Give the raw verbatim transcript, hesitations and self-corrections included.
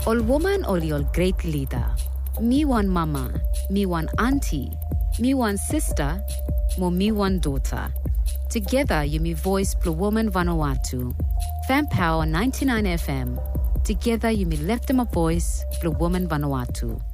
Ol woman ol yol great leader. Me one mama, me one auntie, me one sister, mo me one daughter. Together you me voice Blue Woman Vanuatu. Fan Power ninety-nine F M. Together you me left them a voice Blue Woman Vanuatu.